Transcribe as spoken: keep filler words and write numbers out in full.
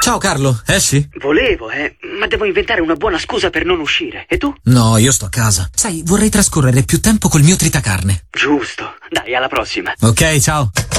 Ciao Carlo, esci? Volevo, eh, ma devo inventare una buona scusa per non uscire. E tu? No, io sto a casa. Sai, vorrei trascorrere più tempo col mio tritacarne. Giusto. Dai, alla prossima. Ok, ciao.